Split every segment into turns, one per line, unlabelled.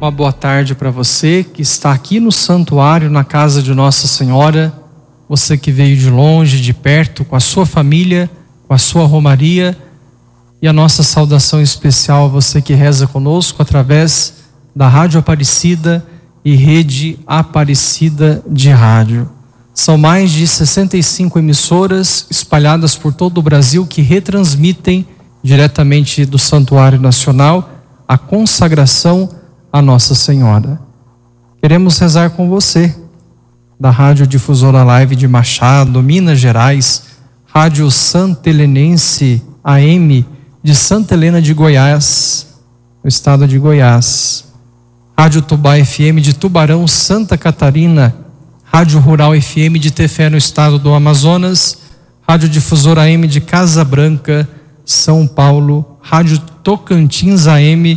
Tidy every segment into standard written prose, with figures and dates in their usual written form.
Uma boa tarde para você que está aqui no santuário, na casa de Nossa Senhora, você que veio de longe, de perto, com a sua família, com a sua romaria, e a nossa saudação especial a você que reza conosco através da Rádio Aparecida e Rede Aparecida de Rádio. São mais de 65 emissoras espalhadas por todo o Brasil que retransmitem diretamente do Santuário Nacional a consagração a Nossa Senhora. Queremos rezar com você, da Rádio Difusora Live de Machado, Minas Gerais, Rádio Santa Helenense AM de Santa Helena de Goiás, no estado de Goiás, Rádio Tubá FM de Tubarão, Santa Catarina, Rádio Rural FM de Tefé, no estado do Amazonas, Rádio Difusora AM de Casa Branca, São Paulo, Rádio Tocantins AM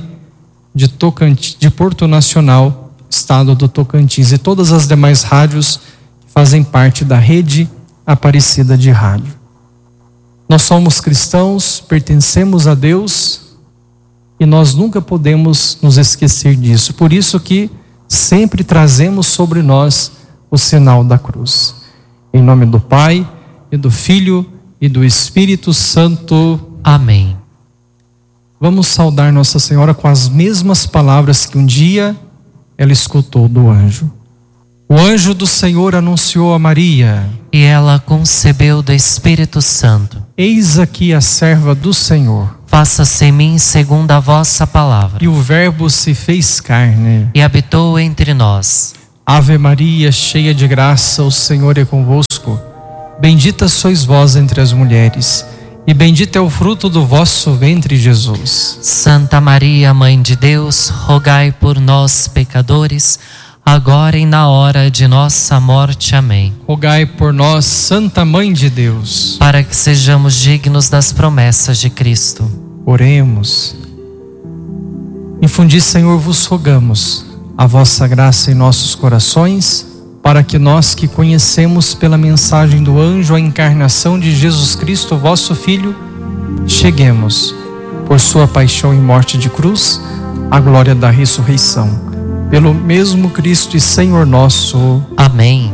de Porto Nacional, estado do Tocantins, e todas as demais rádios que fazem parte da Rede Aparecida de Rádio. Nós somos cristãos, pertencemos a Deus e nós nunca podemos nos esquecer disso. Por isso que sempre trazemos sobre nós o sinal da cruz. Em nome do Pai, e do Filho, e do Espírito Santo.
Amém.
Vamos saudar Nossa Senhora com as mesmas palavras que um dia ela escutou do anjo. O anjo do Senhor anunciou a Maria.
E ela concebeu do Espírito Santo.
Eis aqui a serva do Senhor.
Faça-se em mim segundo a vossa palavra.
E o Verbo se fez carne.
E habitou entre nós.
Ave Maria, cheia de graça, o Senhor é convosco. Bendita sois vós entre as mulheres, e bendito é o fruto do vosso ventre, Jesus.
Santa Maria, Mãe de Deus, rogai por nós, pecadores, agora e na hora de nossa morte. Amém.
Rogai por nós, Santa Mãe de Deus,
para que sejamos dignos das promessas de Cristo.
Oremos. Infundi, Senhor, vos rogamos a vossa graça em nossos corações, para que nós que conhecemos pela mensagem do anjo a encarnação de Jesus Cristo, vosso Filho, cheguemos, por sua paixão e morte de cruz, à glória da ressurreição. Pelo mesmo Cristo e Senhor nosso.
Amém.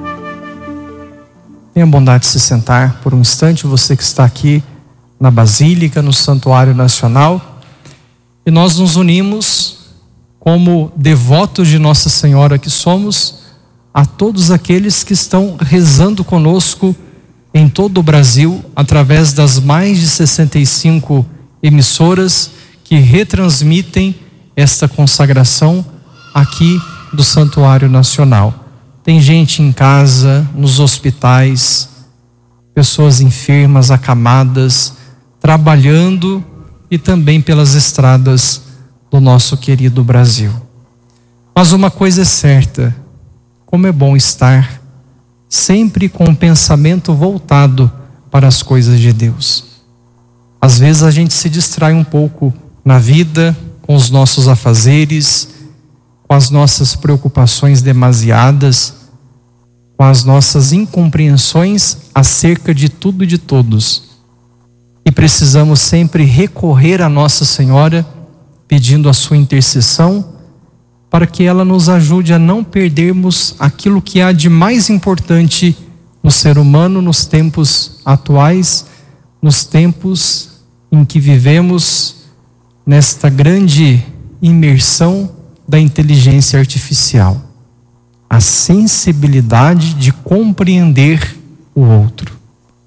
Tenha a bondade de se sentar por um instante, você que está aqui na Basílica, no Santuário Nacional, e nós nos unimos como devotos de Nossa Senhora que somos, a todos aqueles que estão rezando conosco em todo o Brasil, através das mais de 65 emissoras que retransmitem esta consagração aqui do Santuário Nacional. Tem gente em casa, nos hospitais, pessoas enfermas, acamadas, trabalhando e também pelas estradas do nosso querido Brasil. Mas uma coisa é certa: como é bom estar sempre com o pensamento voltado para as coisas de Deus. Às vezes a gente se distrai um pouco na vida, com os nossos afazeres, com as nossas preocupações demasiadas, com as nossas incompreensões acerca de tudo e de todos. E precisamos sempre recorrer a Nossa Senhora, pedindo a sua intercessão, para que ela nos ajude a não perdermos aquilo que há de mais importante no ser humano nos tempos atuais, nos tempos em que vivemos nesta grande imersão da inteligência artificial. A sensibilidade de compreender o outro.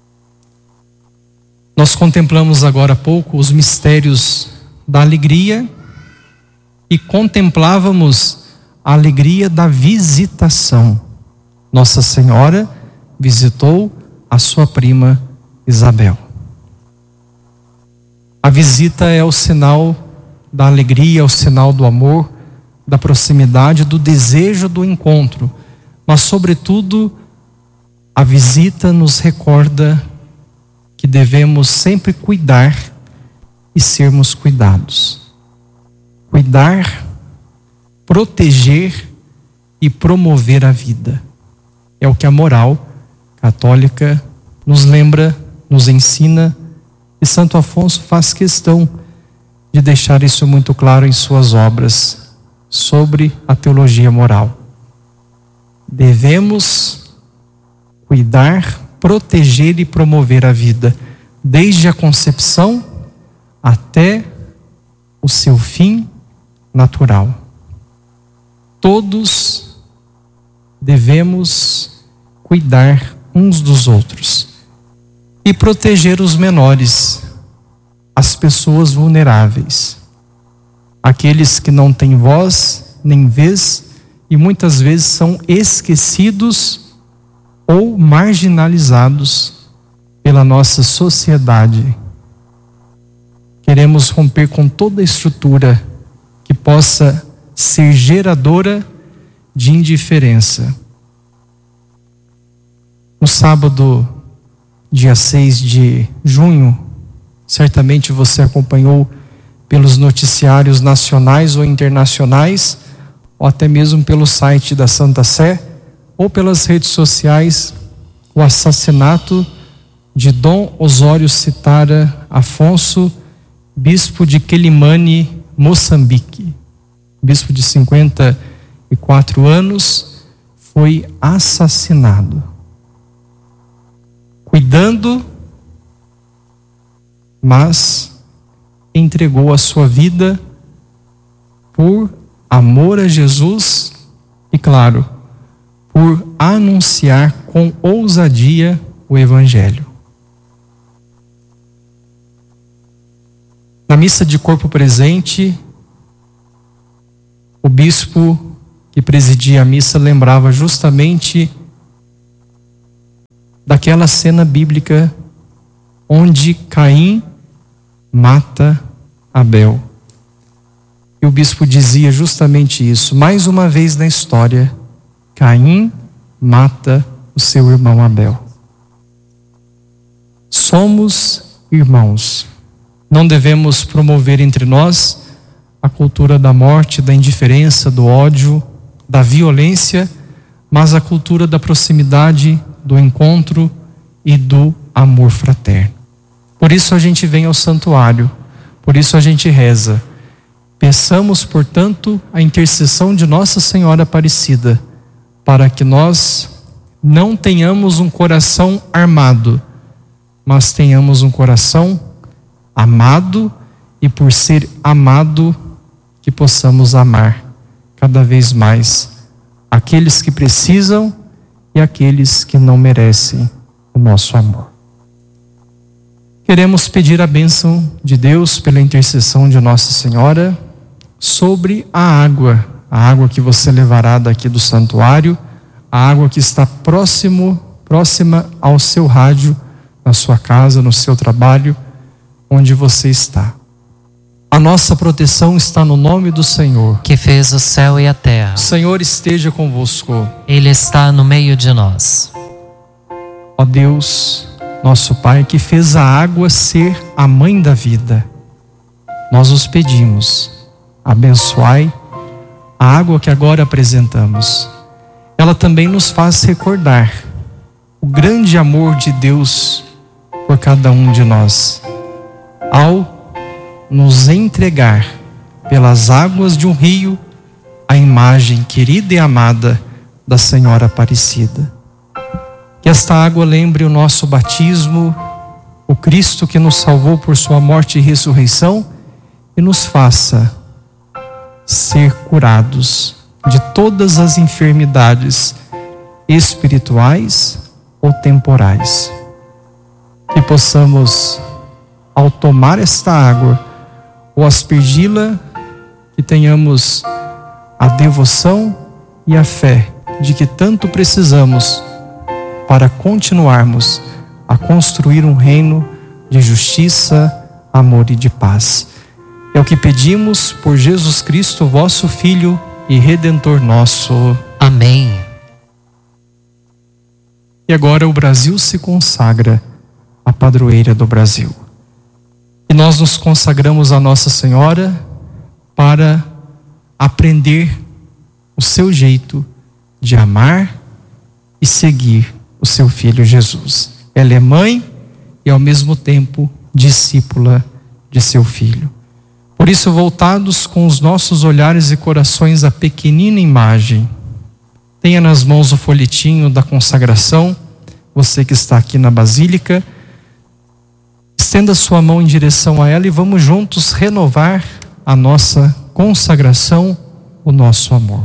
Nós contemplamos agora há pouco os mistérios da alegria e contemplávamos a alegria da visitação. Nossa Senhora visitou a sua prima Isabel. A visita é o sinal da alegria, é o sinal do amor, da proximidade, do desejo do encontro. Mas, sobretudo, a visita nos recorda que devemos sempre cuidar e sermos cuidados. Cuidar, proteger e promover a vida. É o que a moral católica nos lembra, nos ensina, e Santo Afonso faz questão de deixar isso muito claro em suas obras. sobre a teologia moral. Devemos cuidar, proteger e promover a vida, desde a concepção até o seu fim natural. Todos devemos cuidar uns dos outros e proteger os menores, as pessoas vulneráveis, aqueles que não têm voz nem vez e muitas vezes são esquecidos ou marginalizados pela nossa sociedade. Queremos romper com toda a estrutura que possa ser geradora de indiferença. No sábado, dia 6 de junho, certamente você acompanhou pelos noticiários nacionais ou internacionais, ou até mesmo pelo site da Santa Sé, ou pelas redes sociais, o assassinato de Dom Osório Citara Afonso, bispo de Quelimane, Moçambique. Bispo de 54 anos, foi assassinado. Cuidando, mas entregou a sua vida por amor a Jesus e, claro, por anunciar com ousadia o Evangelho. Na missa de corpo presente, o bispo que presidia a missa lembrava justamente daquela cena bíblica onde Caim mata Abel. E o bispo dizia justamente isso. Mais uma vez na história, Caim mata o seu irmão Abel. Somos irmãos. Não devemos promover entre nós a cultura da morte, da indiferença, do ódio, da violência, mas a cultura da proximidade, do encontro e do amor fraterno. Por isso a gente vem ao santuário, por isso a gente reza. Peçamos, portanto, a intercessão de Nossa Senhora Aparecida, para que nós não tenhamos um coração armado, mas tenhamos um coração amado e, por ser amado, que possamos amar cada vez mais aqueles que precisam e aqueles que não merecem o nosso amor. Queremos pedir a bênção de Deus pela intercessão de Nossa Senhora sobre a água que você levará daqui do santuário, a água que está próxima ao seu rádio, na sua casa, no seu trabalho, onde você está. A nossa proteção está no nome do Senhor,
que fez o céu e a terra.
O Senhor esteja convosco.
Ele está no meio de nós.
Ó Deus, nosso Pai, que fez a água ser a mãe da vida, nós os pedimos, abençoai a água que agora apresentamos. Ela também nos faz recordar o grande amor de Deus por cada um de nós, ao nos entregar pelas águas de um rio a imagem querida e amada da Senhora Aparecida. Que esta água lembre o nosso batismo, o Cristo que nos salvou por sua morte e ressurreição, e nos faça ser curados de todas as enfermidades espirituais ou temporais. Que possamos, ao tomar esta água ou aspergi-la, que tenhamos a devoção e a fé de que tanto precisamos para continuarmos a construir um reino de justiça, amor e de paz. É o que pedimos por Jesus Cristo, vosso Filho e Redentor nosso.
Amém.
E agora o Brasil se consagra a padroeira do Brasil. E nós nos consagramos a Nossa Senhora para aprender o seu jeito de amar e seguir o seu Filho Jesus. Ela é mãe e ao mesmo tempo discípula de seu Filho. Por isso, voltados com os nossos olhares e corações à pequenina imagem, tenha nas mãos o folhetinho da consagração. Você que está aqui na Basílica, estenda sua mão em direção a ela e vamos juntos renovar a nossa consagração, o nosso amor.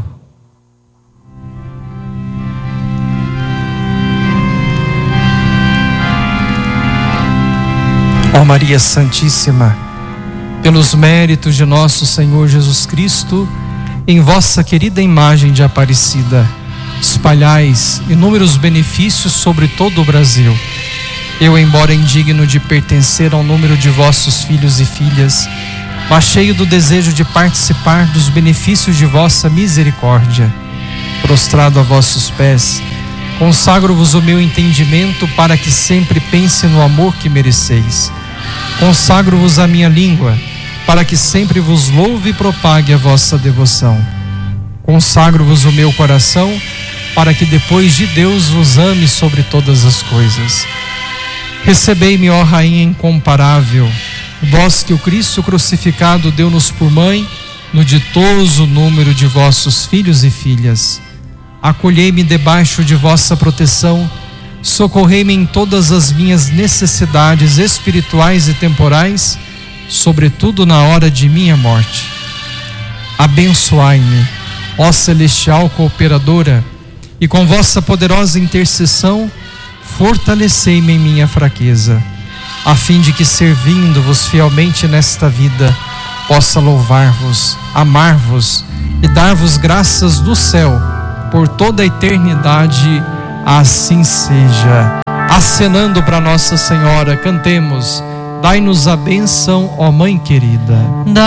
Ó Maria Santíssima, pelos méritos de nosso Senhor Jesus Cristo, em vossa querida imagem de Aparecida, espalhais inúmeros benefícios sobre todo o Brasil. Eu, embora indigno de pertencer ao número de vossos filhos e filhas, mas cheio do desejo de participar dos benefícios de vossa misericórdia, prostrado a vossos pés, consagro-vos o meu entendimento para que sempre pense no amor que mereceis. Consagro-vos a minha língua, para que sempre vos louve e propague a vossa devoção. Consagro-vos o meu coração, para que depois de Deus vos ame sobre todas as coisas. Recebei-me, ó Rainha incomparável, vós que o Cristo crucificado deu-nos por mãe, no ditoso número de vossos filhos e filhas. Acolhei-me debaixo de vossa proteção, socorrei-me em todas as minhas necessidades espirituais e temporais, sobretudo na hora de minha morte. Abençoai-me, ó celestial cooperadora, e com vossa poderosa intercessão, fortalecei-me em minha fraqueza, a fim de que, servindo-vos fielmente nesta vida, possa louvar-vos, amar-vos e dar-vos graças do céu por toda a eternidade. Assim seja. Acenando para Nossa Senhora, cantemos: dai-nos a bênção, ó Mãe querida.